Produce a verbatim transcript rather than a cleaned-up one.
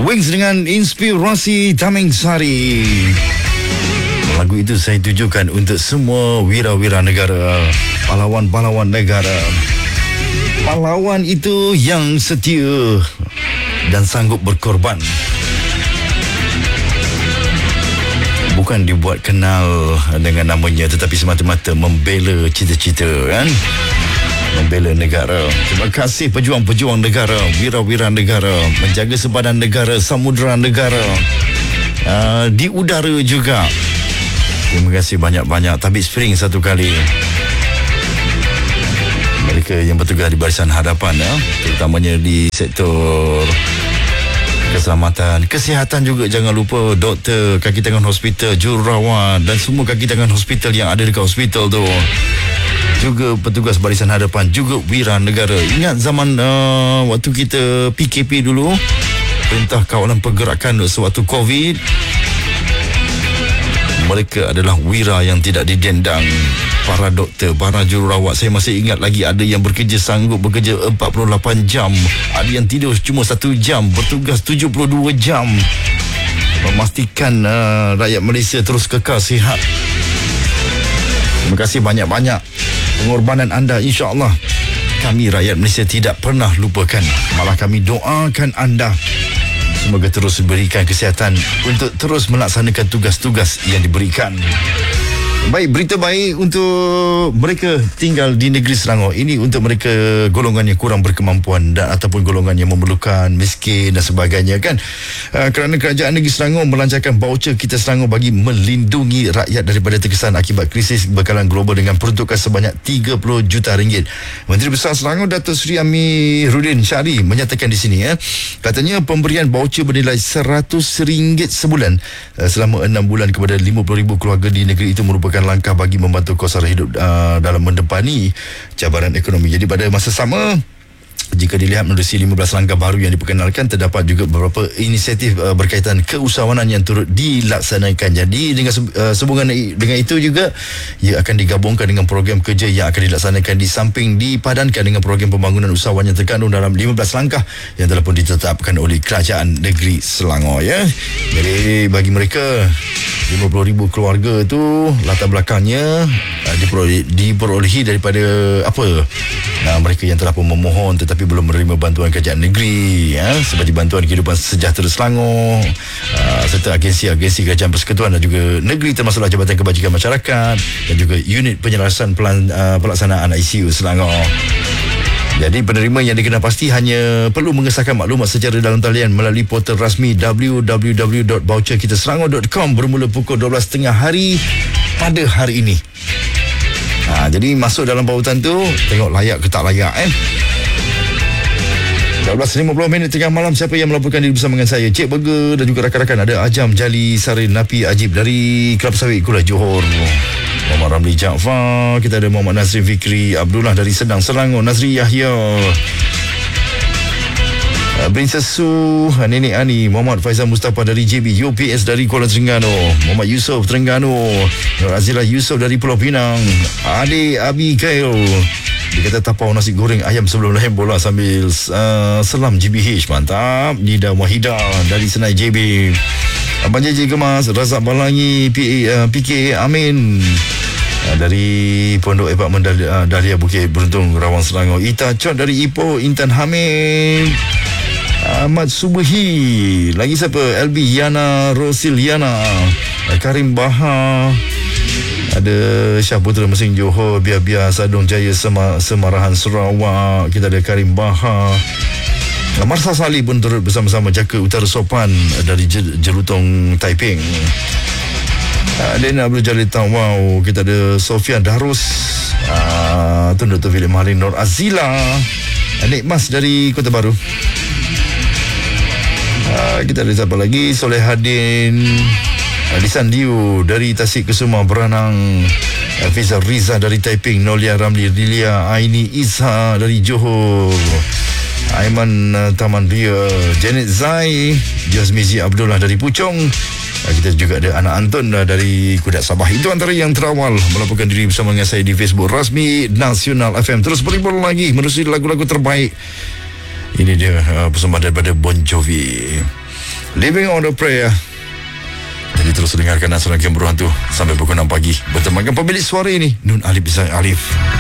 Wings dengan Inspirasi Tameng Sari. Lagu itu saya tujukan untuk semua wira-wira negara, pahlawan-pahlawan negara. Pahlawan itu yang setia dan sanggup berkorban. Bukan dibuat kenal dengan namanya, tetapi semata-mata membela cita-cita, kan? Membela negara. Terima kasih pejuang-pejuang negara, wira-wira negara, menjaga sebadan negara, samudera negara, uh, di udara juga. Terima kasih banyak-banyak. Tabik spring satu kali. Mereka yang bertugas di barisan hadapan, ya, terutamanya di sektor keselamatan, kesihatan juga jangan lupa, doktor, kaki tangan hospital, jururawat dan semua kaki tangan hospital yang ada dekat hospital tu. Juga petugas barisan hadapan, juga wira negara. Ingat zaman uh, waktu kita P K P dulu, Perintah Kawalan Pergerakan sewaktu COVID, mereka adalah wira yang tidak didendang. Para doktor, para jururawat, saya masih ingat lagi ada yang bekerja sanggup bekerja empat puluh lapan jam, ada yang tidur cuma satu jam, bertugas tujuh puluh dua jam, memastikan uh, rakyat Malaysia terus kekal sihat. Terima kasih banyak-banyak pengorbanan anda. InsyaAllah kami rakyat Malaysia tidak pernah lupakan, malah kami doakan anda semoga terus berikan kesihatan untuk terus melaksanakan tugas-tugas yang diberikan. Baik, berita baik untuk mereka tinggal di negeri Selangor. Ini untuk mereka golongan yang kurang berkemampuan dan ataupun golongan yang memerlukan, miskin dan sebagainya, kan. Uh, kerana kerajaan negeri Selangor melancarkan baucer Kita Selangor bagi melindungi rakyat daripada terkesan akibat krisis bekalan global dengan peruntukan sebanyak tiga puluh juta ringgit. Menteri Besar Selangor Datuk Seri Amiruddin Syari menyatakan di sini, ya, katanya pemberian baucer bernilai seratus ringgit sebulan uh, selama enam bulan kepada lima puluh ribu keluarga di negeri itu merupakan langkah bagi membantu kos sara hidup uh, dalam mendepani cabaran ekonomi. Jadi pada masa sama, jika dilihat menerusi lima belas langkah baru yang diperkenalkan, terdapat juga beberapa inisiatif uh, berkaitan keusahawanan yang turut dilaksanakan. Jadi dengan uh, sehubungan dengan itu juga, ia akan digabungkan dengan program kerja yang akan dilaksanakan di samping dipadankan dengan program pembangunan usahawan yang terkandung dalam lima belas langkah yang telah pun ditetapkan oleh Kerajaan Negeri Selangor, ya. Jadi bagi mereka lima puluh ribu keluarga tu, latar belakangnya uh, diperolehi, diperolehi daripada apa? Nah, mereka yang telah pun memohon tetapi belum menerima bantuan kerajaan negeri, ya, seperti bantuan kehidupan sejahtera Selangor, uh, serta agensi-agensi kerajaan persekutuan dan juga negeri, termasuklah Jabatan Kebajikan Masyarakat dan juga unit penyelarasan pelan, uh, pelaksanaan I C U Selangor. Jadi penerima yang dikenal pasti hanya perlu mengesahkan maklumat secara dalam talian melalui portal rasmi w w w dot baucer kita selangor dot com bermula pukul dua belas tiga puluh hari pada hari ini. Ha, jadi masuk dalam pautan tu, tengok layak ke tak layak, eh. dua belas lima puluh minit tengah malam. Siapa yang melaporkan diri bersama dengan saya, Cik Burger, dan juga rakan-rakan ada Ajam Jali Sarin Napi Ajib dari Kelab Sawit Kuala Johor, Muhammad Ramli Jaafar, kita ada Muhammad Nazri Fikri Abdullah dari Sedang Selangor, Nazri Yahya, Princess Su, Nenek Ani, Muhammad Faizal Mustafa dari J B, U P S dari Kuala Terengganu, Muhammad Yusof Terengganu, Nur Azila Yusof dari Pulau Pinang, Ade Abigail, dia kata tapau nasi goreng ayam sebelum lahir bola sambil uh, selam G B H, mantap. Nida Wahida dari Senai J B, Abang J J Gemas, Razak Balangi, P, uh, P K Amin uh, dari Pondok Apartmen Dahlia, uh, Dahlia Bukit Beruntung Rawang Selangor, Ita Chot dari Ipoh, Intan Hamid, Ahmad Subuhi, lagi siapa, L B Yana Rosiliana, Karim Baha, ada Syah Putra Mesing Johor, Biar-Biar Sadong Jaya Semar- Semarahan Sarawak, kita ada Karim Baha, Marsa Salih pun turut bersama-sama, Jaka Utara Sopan dari Jelutong Taiping, Dena Abdul Jalil Tawau, kita ada Sofia Darus, uh, Tun Doktor Philip Mahalin, Nur Azila, Nik Mas dari Kota Baru, uh, kita ada siapa lagi, Soleh Hadin, Lisan Liu dari Tasik Kesuma Beranang, Fizal Riza dari Taiping, Nolia Ramli Dilia, Aini Isha dari Johor, Aiman uh, Taman Ria, Janet Zai, Jazmizi Abdullah dari Puchong, uh, kita juga ada anak Anton uh, dari Kudat Sabah. Itu antara yang terawal melaporkan diri bersama dengan saya di Facebook rasmi Nasional F M. Terus berlibur lagi menerusi lagu-lagu terbaik. Ini dia uh, persembahan daripada Bon Jovi. Living on a Prayer. Jadi terus dengarkan Asuransi Berhantu sampai pukul enam pagi. Bertemankan pemilik suara ini, Nun Alif Bizan Alif.